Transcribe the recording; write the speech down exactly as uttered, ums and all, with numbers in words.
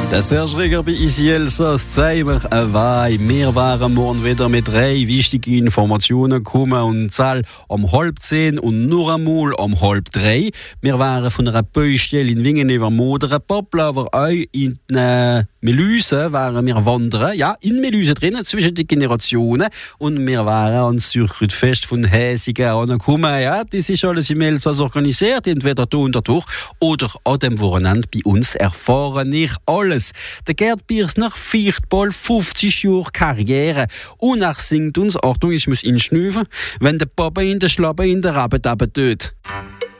Der Serge Reger bei Easy Elsass, Zeimer, Weih. Wir waren morgen wieder mit drei wichtigen Informationen gekommen und Zahl um halb zehn und nur einmal um halb drei. Wir waren von einer Baustelle in Wingen über Modern Poppel, aber auch in äh, Melüse waren wir wandern. Ja, in Melüse drinnen, zwischen den Generationen. Und wir waren ans Zürchrütfest von Häsigen angekommen. Ja, das ist alles im Elsass organisiert, entweder da und dadurch oder an dem Wochenende bei uns erfahren ich alles. Der Gerd Birsner feiert bald fünfzig Jahre Karriere. Und er singt uns, Achtung, ich muss ihn schnüffeln, wenn der Papa in der Schlappe in der Rabe tut.